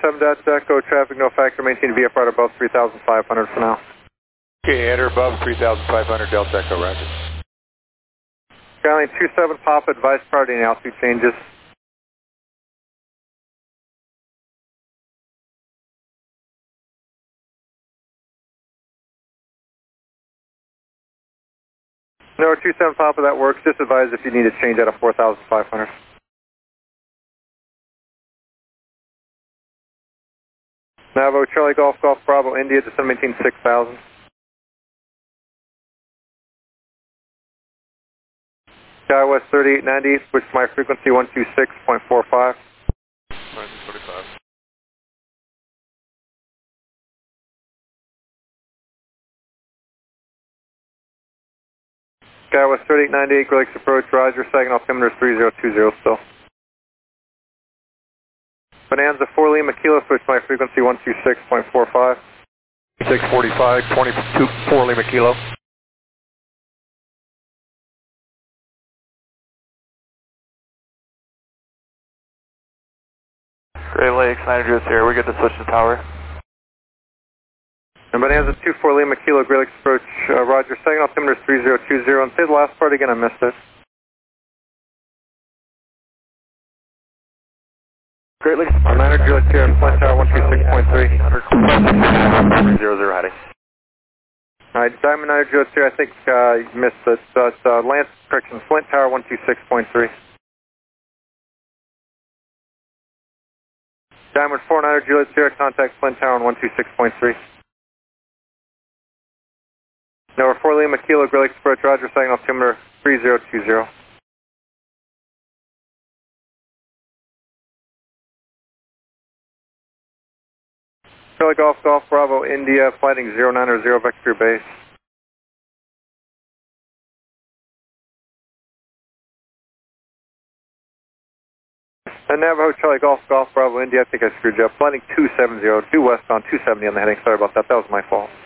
7 Delta Echo, traffic no factor, maintain VFR above 3,500 for now. Okay, enter above 3,500 Delta Echo, roger. Skyline 27 Papa, advice priority and altitude changes. No, 27 Papa, that works. Just advise if you need to change out of 4,500. Navo, Charlie Golf, Golf Bravo, India, descend maintain 6,000. SkyWest 3890, switch to my frequency 126.45. 145. SkyWest 3898, Great Lakes approach, roger, second altimeter 3020 still. Bonanza 4 Lima Kilo, switch to my frequency 126.45. 645, 4 Lima Kilo. Great Lakes, 9 here, we get to switch to tower. And Bonanza 24 Lima Kilo, Great Lakes approach, roger, second altimeter 3020, and say the last part again, I missed it. Great Lakes, 900 Juliet here, Flint Tower 126.3. 00 heading. Alright, Diamond 900 Juliet here, I think you missed it. So it's Lance, correction, Flint Tower 126.3. Diamond 4900 Juliet Sierra, contact Flint Tower on 126.3. Number 4 Lima Kilo, Great Lakes approach, roger, second altimeter 3020. Charlie Golf, Golf Bravo, India, flighting 090 vector base. And Navajo, Charlie Golf, Golf Bravo, India, I think I screwed you up. Flighting 270, due westbound 270 on the heading, sorry about that, that was my fault.